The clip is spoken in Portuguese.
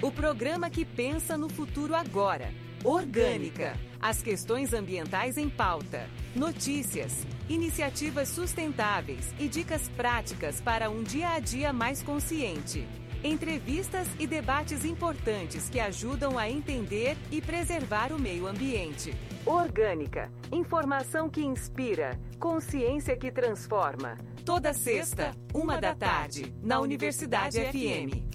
o programa que pensa no futuro agora. Orgânica, as questões ambientais em pauta, notícias, iniciativas sustentáveis e dicas práticas para um dia a dia mais consciente. Entrevistas e debates importantes que ajudam a entender e preservar o meio ambiente. Orgânica, informação que inspira, consciência que transforma. Toda sexta, 1 da tarde, na Universidade FM.